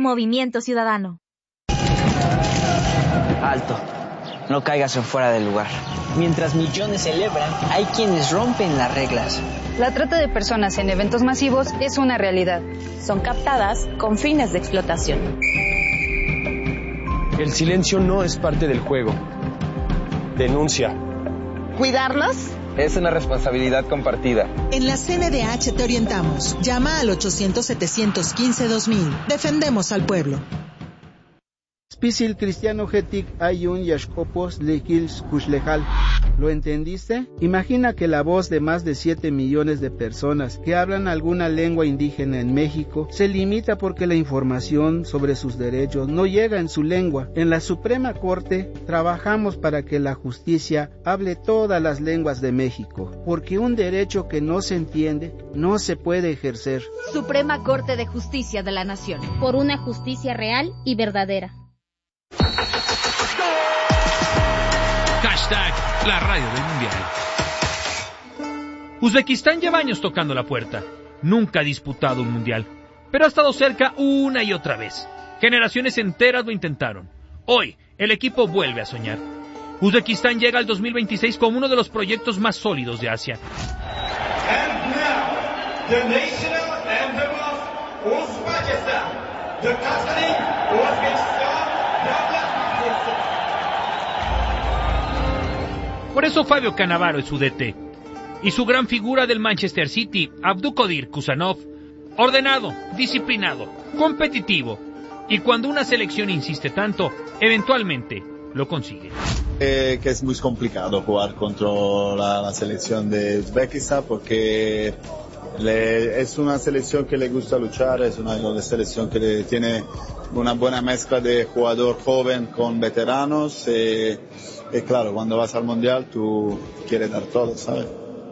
Movimiento Ciudadano. Alto. No caigas en fuera del lugar. Mientras millones celebran, hay quienes rompen las reglas. La trata de personas en eventos masivos es una realidad. Son captadas con fines de explotación. El silencio no es parte del juego. Denuncia. ¿Cuidarnos? Es una responsabilidad compartida. En la CNDH te orientamos. Llama al 800-715-2000. Defendemos al pueblo. Spisil cristiano getic ayun yashkopos lekils kushlejal. ¿Lo entendiste? Imagina que la voz de más de 7 millones de personas que hablan alguna lengua indígena en México se limita porque la información sobre sus derechos no llega en su lengua. En la Suprema Corte trabajamos para que la justicia hable todas las lenguas de México, porque un derecho que no se entiende no se puede ejercer. Suprema Corte de Justicia de la Nación. Por una justicia real y verdadera. Hashtag la radio del mundial. Uzbekistán lleva años tocando la puerta. Nunca ha disputado un mundial, pero ha estado cerca una y otra vez. Generaciones enteras lo intentaron. Hoy, el equipo vuelve a soñar. Uzbekistán llega al 2026 como uno de los proyectos más sólidos de Asia. And now, the national anthem of Uzbekistan, the country Uzbekistan. Por eso Fabio Cannavaro es su DT. Y su gran figura del Manchester City, Abdulkadir Kusanov, ordenado, disciplinado, competitivo. Y cuando una selección insiste tanto, eventualmente lo consigue. Que es muy complicado jugar contra la selección de Uzbekistán porque es una selección que le gusta luchar, es una selección que tiene una buena mezcla de jugador joven con veteranos. Y claro, cuando vas al Mundial tú quieres dar todo, ¿sabes?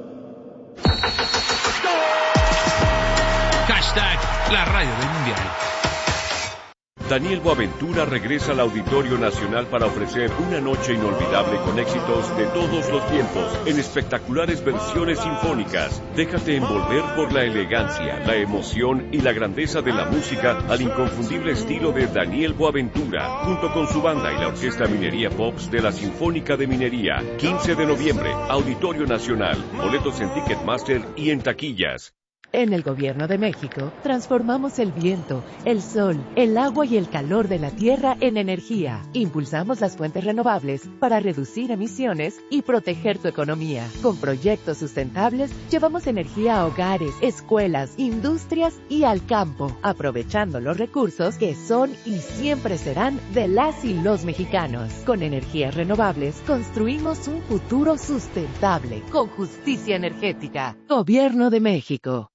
Hashtag la radio del mundial. Daniel Boaventura regresa al Auditorio Nacional para ofrecer una noche inolvidable con éxitos de todos los tiempos, en espectaculares versiones sinfónicas. Déjate envolver por la elegancia, la emoción y la grandeza de la música al inconfundible estilo de Daniel Boaventura, junto con su banda y la Orquesta Minería Pops de la Sinfónica de Minería. 15 de noviembre, Auditorio Nacional. Boletos en Ticketmaster y en taquillas. En el Gobierno de México, transformamos el viento, el sol, el agua y el calor de la tierra en energía. Impulsamos las fuentes renovables para reducir emisiones y proteger tu economía. Con proyectos sustentables, llevamos energía a hogares, escuelas, industrias y al campo, aprovechando los recursos que son y siempre serán de las y los mexicanos. Con energías renovables, construimos un futuro sustentable, con justicia energética. Gobierno de México.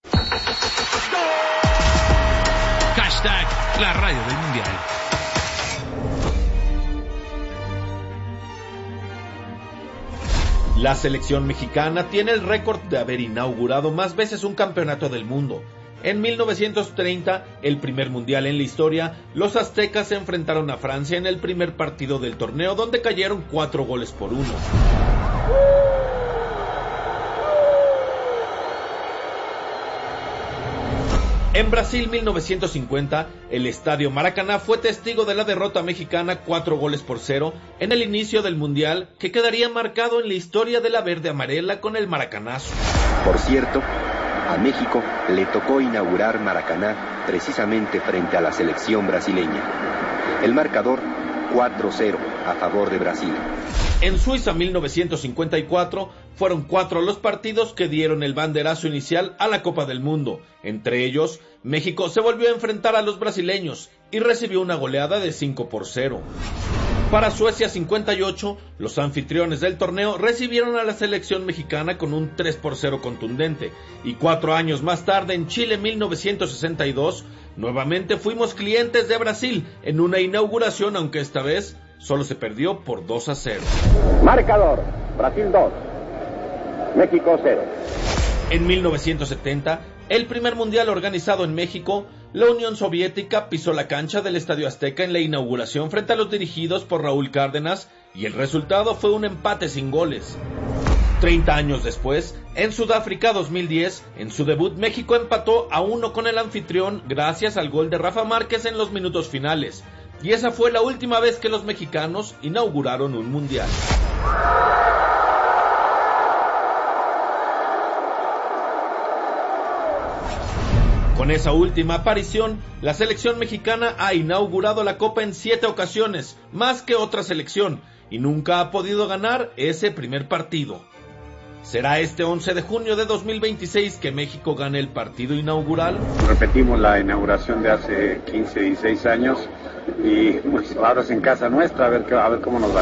Hashtag la radio del mundial. La selección mexicana tiene el récord de haber inaugurado más veces un campeonato del mundo. En 1930, el primer mundial en la historia, los aztecas se enfrentaron a Francia en el primer partido del torneo, donde cayeron 4-1. En Brasil 1950, el Estadio Maracaná fue testigo de la derrota mexicana 4-0 en el inicio del Mundial, que quedaría marcado en la historia de la verde amarela con el maracanazo. Por cierto, a México le tocó inaugurar Maracaná precisamente frente a la selección brasileña. El marcador 4-0 a favor de Brasil. En Suiza 1954 fueron 4 los partidos que dieron el banderazo inicial a la Copa del Mundo. Entre ellos, México se volvió a enfrentar a los brasileños y recibió una goleada de 5-0. Para Suecia 58, los anfitriones del torneo recibieron a la selección mexicana con un 3-0 contundente. Y 4 años más tarde, en Chile 1962, nuevamente fuimos clientes de Brasil en una inauguración, aunque esta vez solo se perdió por 2-0. Marcador, Brasil 2, México 0. En 1970, el primer mundial organizado en México, la Unión Soviética pisó la cancha del Estadio Azteca en la inauguración frente a los dirigidos por Raúl Cárdenas, y el resultado fue un empate sin goles. 30 años después, en Sudáfrica 2010, en su debut México empató a 1 con el anfitrión gracias al gol de Rafa Márquez en los minutos finales. Y esa fue la última vez que los mexicanos inauguraron un mundial. Con esa última aparición, la selección mexicana ha inaugurado la Copa en 7 ocasiones, más que otra selección, y nunca ha podido ganar ese primer partido. ¿Será este 11 de junio de 2026 que México gane el partido inaugural? Repetimos la inauguración de hace 15, 16 años y pues ahora es en casa nuestra, a ver cómo nos va.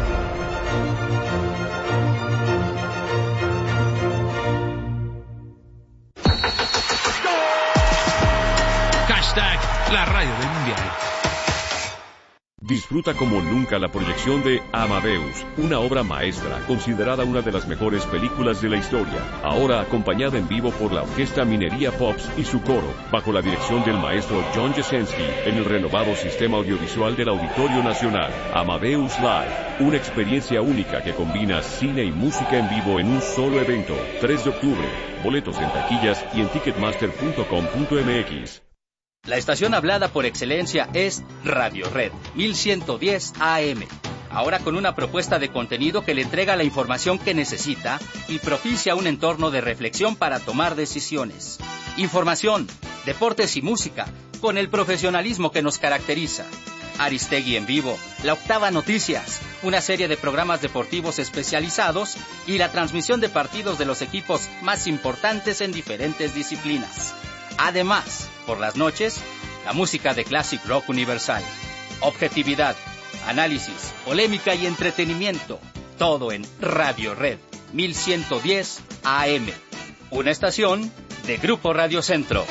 La radio del mundial. Disfruta como nunca la proyección de Amadeus, una obra maestra considerada una de las mejores películas de la historia, ahora acompañada en vivo por la Orquesta Minería Pops y su coro, bajo la dirección del maestro John Jasenski, en el renovado sistema audiovisual del Auditorio Nacional. Amadeus Live, una experiencia única que combina cine y música en vivo en un solo evento. 3 de octubre, boletos en taquillas y en ticketmaster.com.mx. La estación hablada por excelencia es Radio Red 1110 AM. Ahora con una propuesta de contenido que le entrega la información que necesita y propicia un entorno de reflexión para tomar decisiones. Información, deportes y música, con el profesionalismo que nos caracteriza. Aristegui en vivo, La Octava Noticias, una serie de programas deportivos especializados y la transmisión de partidos de los equipos más importantes en diferentes disciplinas. Además, por las noches, la música de Classic Rock Universal. Objetividad, análisis, polémica y entretenimiento. Todo en Radio Red 1110 AM. Una estación de Grupo Radio Centro.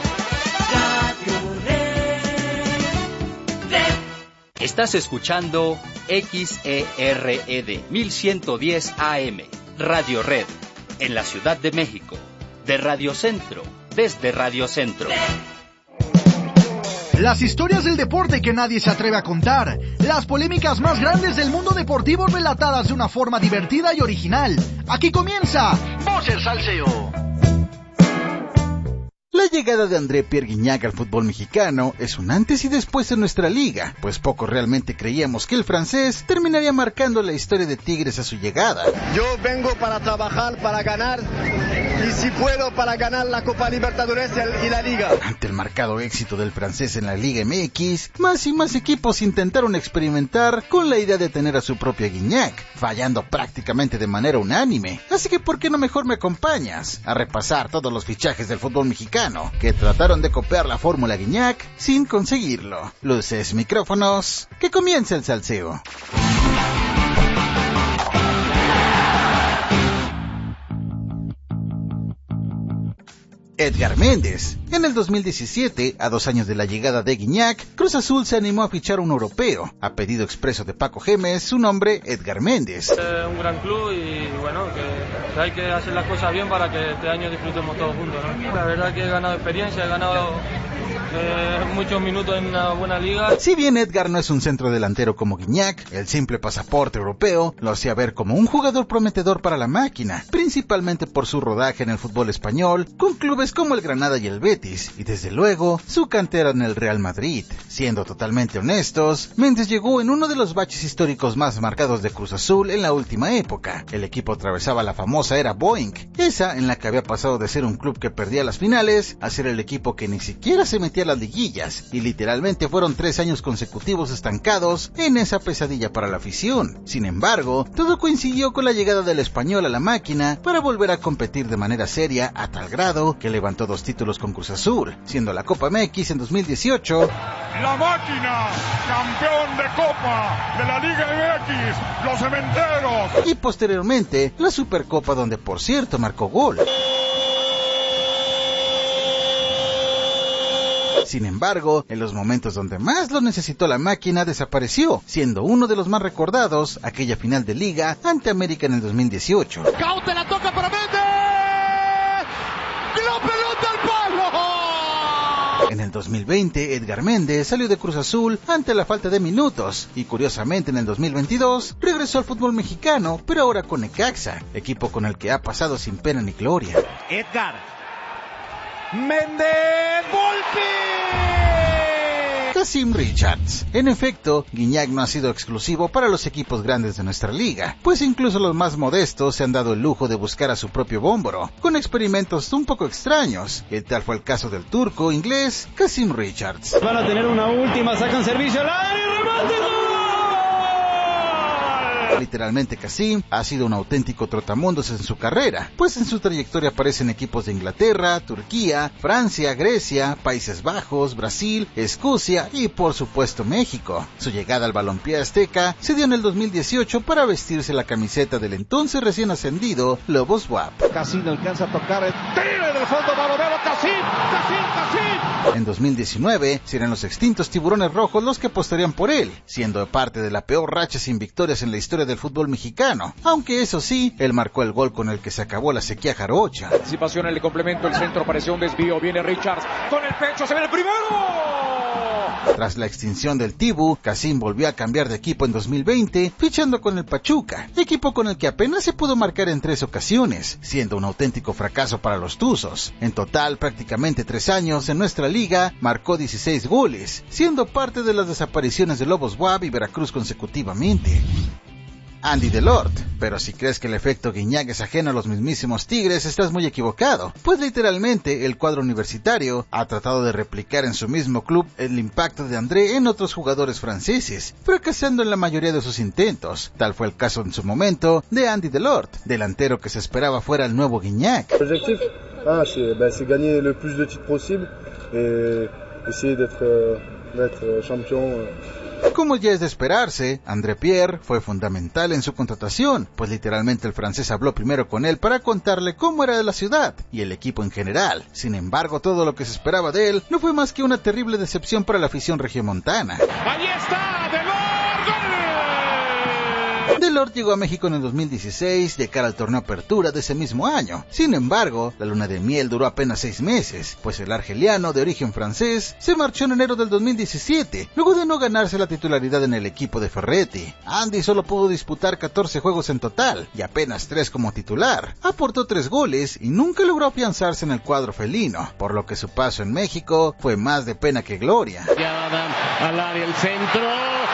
Estás escuchando XERED 1110 AM. Radio Red. En la Ciudad de México. De Radio Centro. Desde Radio Centro. Las historias del deporte que nadie se atreve a contar. Las polémicas más grandes del mundo deportivo relatadas de una forma divertida y original. Aquí comienza Voz del Salseo. La llegada de André Pierre Gignac al fútbol mexicano es un antes y después en nuestra liga, pues pocos realmente creíamos que el francés terminaría marcando la historia de Tigres a su llegada. Yo vengo para trabajar, para ganar, y si puedo para ganar la Copa Libertadores y la Liga. Ante el marcado éxito del francés en la Liga MX, más y más equipos intentaron experimentar con la idea de tener a su propio Gignac, fallando prácticamente de manera unánime. Así que ¿por qué no mejor me acompañas a repasar todos los fichajes del fútbol mexicano que trataron de copiar la fórmula Gignac sin conseguirlo? Luces, micrófonos, que comience el salseo. Edgar Méndez. En el 2017, a 2 años de la llegada de Gignac, Cruz Azul se animó a fichar a un europeo. A pedido expreso de Paco Gémez, su nombre, Edgar Méndez. Un gran club y bueno, que hay que hacer las cosas bien para que este año disfrutemos todos juntos, ¿no? La verdad que he ganado experiencia, he ganado muchos minutos en una buena liga. Si bien Edgar no es un centro delantero como Gignac, el simple pasaporte europeo lo hacía ver como un jugador prometedor para la máquina, principalmente por su rodaje en el fútbol español, con clubes como el Granada y el Betis, y desde luego su cantera en el Real Madrid. Siendo totalmente honestos, Méndez llegó en uno de los baches históricos más marcados de Cruz Azul en la última época. El equipo atravesaba la famosa era Boeing, esa en la que había pasado de ser un club que perdía las finales a ser el equipo que ni siquiera se metía a las liguillas, y literalmente fueron 3 años consecutivos estancados en esa pesadilla para la afición. Sin embargo, todo coincidió con la llegada del español a la máquina para volver a competir de manera seria a tal grado que levantó 2 títulos con Cruz Azul, siendo la Copa MX en 2018. La máquina, campeón de Copa de la Liga MX, los cementeros. Y posteriormente, la Supercopa, donde por cierto marcó gol. Sin embargo, en los momentos donde más lo necesitó la máquina desapareció, siendo uno de los más recordados aquella final de liga ante América en el 2018. Caute la toca para Méndez. ¡La pelota al palo! En el 2020, Edgar Méndez salió de Cruz Azul ante la falta de minutos y curiosamente en el 2022 regresó al fútbol mexicano, pero ahora con Necaxa, equipo con el que ha pasado sin pena ni gloria. Edgar Méndez, golpe. Kassim Richards. En efecto, Gignac no ha sido exclusivo para los equipos grandes de nuestra liga, pues incluso los más modestos se han dado el lujo de buscar a su propio bómboro, con experimentos un poco extraños, y tal fue el caso del turco inglés Kassim Richards. Van a tener una última, sacan servicio al área y remate. Literalmente Kassim ha sido un auténtico trotamundos en su carrera, pues en su trayectoria aparecen equipos de Inglaterra, Turquía, Francia, Grecia, Países Bajos, Brasil, Escocia y por supuesto México. Su llegada al balompié azteca se dio en el 2018 para vestirse la camiseta del entonces recién ascendido Lobos WAP. Kassim alcanza a tocar el tiro en el fondo, Balonero, Kassim. En 2019 serán los extintos Tiburones Rojos los que apostarían por él, siendo parte de la peor racha sin victorias en la historia del fútbol mexicano, aunque eso sí, él marcó el gol con el que se acabó la sequía jarocha. Anticipación en el complemento, el centro pareció un desvío, viene Richards con el pecho, se ve el primero. Tras la extinción del Tibu, Kassim volvió a cambiar de equipo en 2020, fichando con el Pachuca, equipo con el que apenas se pudo marcar en 3 ocasiones, siendo un auténtico fracaso para los Tuzos. En total, prácticamente 3 años en nuestra liga, marcó 16 goles, siendo parte de las desapariciones de Lobos WAP y Veracruz consecutivamente. Andy Delort, pero si crees que el efecto Gignac es ajeno a los mismísimos Tigres, estás muy equivocado, pues literalmente el cuadro universitario ha tratado de replicar en su mismo club el impacto de André en otros jugadores franceses, fracasando en la mayoría de sus intentos. Tal fue el caso en su momento de Andy Delort, delantero que se esperaba fuera el nuevo Gignac. L'objectif, c'est gagner le plus de titres possible et essayer d'être champion. Como ya es de esperarse, André Pierre fue fundamental en su contratación, pues literalmente el francés habló primero con él para contarle cómo era de la ciudad y el equipo en general. Sin embargo, todo lo que se esperaba de él no fue más que una terrible decepción para la afición regiomontana. ¡Ahí está! ¡Delort! Delort llegó a México en el 2016 de cara al torneo Apertura de ese mismo año. Sin embargo, la luna de miel duró apenas 6 meses, pues el argeliano de origen francés se marchó en enero del 2017, luego de no ganarse la titularidad en el equipo de Ferretti. Andy solo pudo disputar 14 juegos en total, y apenas 3 como titular. Aportó 3 goles y nunca logró afianzarse en el cuadro felino, por lo que su paso en México fue más de pena que gloria. Al área el centro.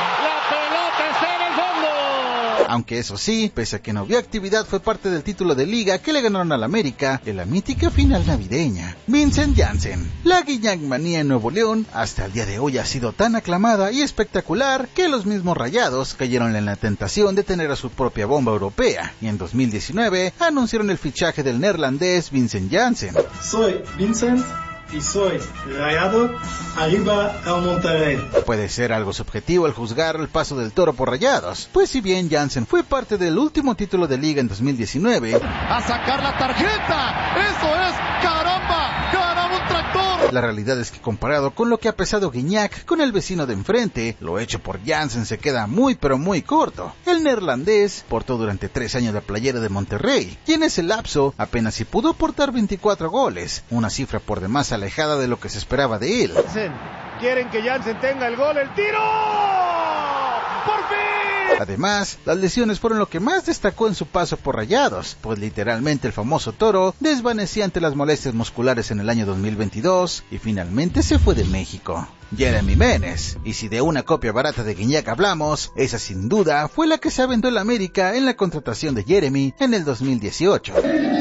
Aunque eso sí, pese a que no vio actividad, fue parte del título de liga que le ganaron al América en la mítica final navideña. Vincent Janssen. La Gignac manía en Nuevo León hasta el día de hoy ha sido tan aclamada y espectacular que los mismos Rayados cayeron en la tentación de tener a su propia bomba europea, y en 2019 anunciaron el fichaje del neerlandés Vincent Janssen. Soy Vincent y soy Rayado, arriba el Monterrey. Puede ser algo subjetivo el juzgar el paso del Toro por Rayados, pues si bien Janssen fue parte del último título de liga en 2019, ¡a sacar la tarjeta! ¡Eso es! ¡Caramba! ¡Ganaba un tractor! La realidad es que comparado con lo que ha pesado Gignac con el vecino de enfrente, lo hecho por Janssen se queda muy pero muy corto. El neerlandés portó durante 3 años la playera de Monterrey, y en ese lapso apenas si pudo aportar 24 goles, una cifra por demás alejada de lo que se esperaba de él. Quieren que Janssen tenga el gol, el tiro. ¡Por fin! Además, las lesiones fueron lo que más destacó en su paso por Rayados, pues literalmente el famoso Toro desvanecía ante las molestias musculares en el año 2022 y finalmente se fue de México. Jeremy Menes, y si de una copia barata de Gignac hablamos, esa sin duda fue la que se aventó el América en la contratación de Jeremy en el 2018.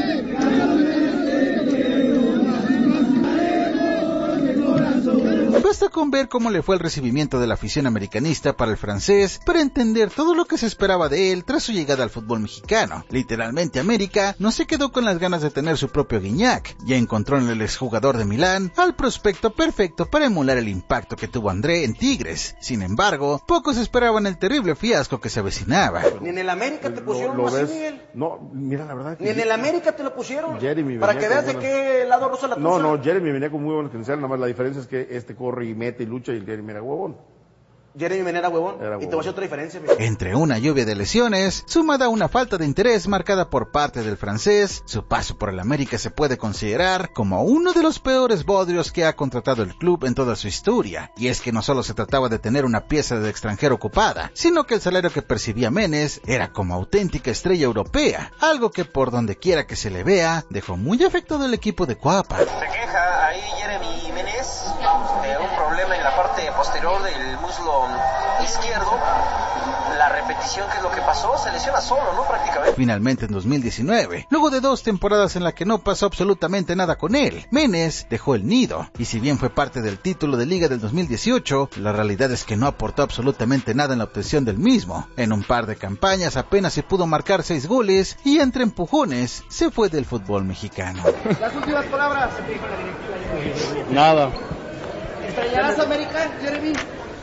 Basta con ver cómo le fue el recibimiento de la afición americanista para el francés para entender todo lo que se esperaba de él tras su llegada al fútbol mexicano. Literalmente América no se quedó con las ganas de tener su propio Gignac, ya encontró en el exjugador de Milán al prospecto perfecto para emular el impacto que tuvo André en Tigres. Sin embargo, pocos esperaban el terrible fiasco que se avecinaba. Ni en el América te pusieron así, Miguel. No, mira, la verdad que... Ni en el América te lo pusieron. Jeremy para que veas de qué lado rosa la puso. No, Jeremy venía con muy buenos credenciales, nada más la diferencia es que este corre y mete y lucha y el Jeremy era huevón. Jeremy Mena era huevón. Y te voy a hacer otra diferencia, amigo. Entre una lluvia de lesiones, sumada a una falta de interés marcada por parte del francés, su paso por el América se puede considerar como uno de los peores bodrios que ha contratado el club en toda su historia. Y es que no solo se trataba de tener una pieza de extranjero ocupada, sino que el salario que percibía Menes era como auténtica estrella europea, algo que por donde quiera que se le vea, dejó muy afectado el equipo de Cuapa. Se queja ahí Jeremy Menes de un problema en la parte posterior del muslo izquierdo. La repetición, ¿qué es lo que pasó? Se lesiona solo, ¿no? Prácticamente. Finalmente en 2019, luego de 2 temporadas en las que no pasó absolutamente nada con él, Menes dejó el nido, y si bien fue parte del título de Liga del 2018, la realidad es que no aportó absolutamente nada en la obtención del mismo. En un par de campañas apenas se pudo marcar 6 goles, y entre empujones se fue del fútbol mexicano. Las últimas palabras. Nada. ¿Extrañarás a América, Jeremy?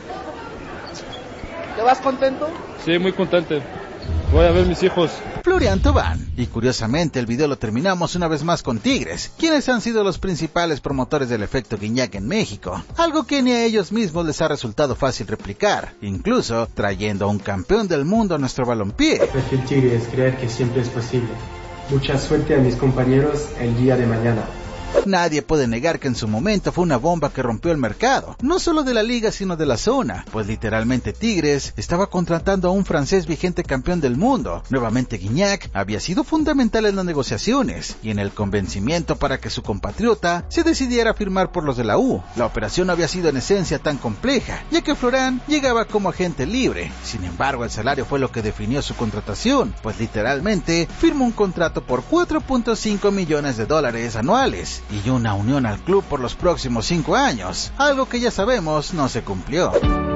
¿Te vas contento? Sí, muy contento. Voy a ver mis hijos. Florian Thauvin. Y curiosamente el video lo terminamos una vez más con Tigres, quienes han sido los principales promotores del efecto Guiñac en México, algo que ni a ellos mismos les ha resultado fácil replicar, incluso trayendo a un campeón del mundo a nuestro balompié. Perfil Tigres, creer que siempre es posible. Mucha suerte a mis compañeros el día de mañana. Nadie puede negar que en su momento fue una bomba que rompió el mercado, no solo de la liga sino de la zona, pues literalmente Tigres estaba contratando a un francés vigente campeón del mundo. Nuevamente Guiñac había sido fundamental en las negociaciones y en el convencimiento para que su compatriota se decidiera a firmar por los de la U. La operación no había sido en esencia tan compleja, ya que Florán llegaba como agente libre. Sin embargo, el salario fue lo que definió su contratación, pues literalmente firmó un contrato por $4.5 millones anuales y una unión al club por los próximos 5 años, algo que ya sabemos no se cumplió.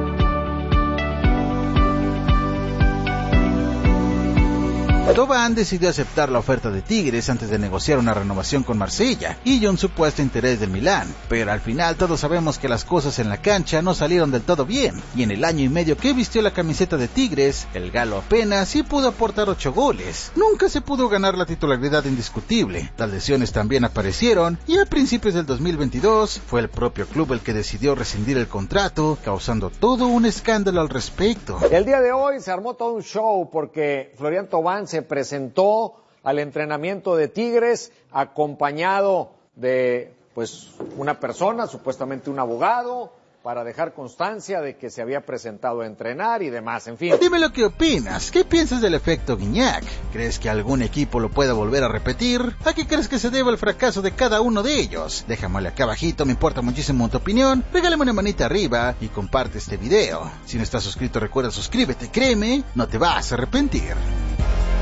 Thauvin decidió aceptar la oferta de Tigres antes de negociar una renovación con Marsella y un supuesto interés del Milán, pero al final todos sabemos que las cosas en la cancha no salieron del todo bien, y en el año y medio que vistió la camiseta de Tigres, el galo apenas sí pudo aportar 8 goles. Nunca se pudo ganar la titularidad indiscutible, las lesiones también aparecieron, y a principios del 2022 fue el propio club el que decidió rescindir el contrato, causando todo un escándalo al respecto. El día de hoy se armó todo un show porque Florian Thauvin se presentó al entrenamiento de Tigres acompañado de una persona, supuestamente un abogado, para dejar constancia de que se había presentado a entrenar y demás, en fin. Dime lo que opinas, ¿qué piensas del efecto Guiñac? ¿Crees que algún equipo lo pueda volver a repetir? ¿A qué crees que se debe el fracaso de cada uno de ellos? Déjamelo acá abajito, me importa muchísimo tu opinión, regálame una manita arriba y comparte este video. Si no estás suscrito recuerda suscríbete, créeme, no te vas a arrepentir.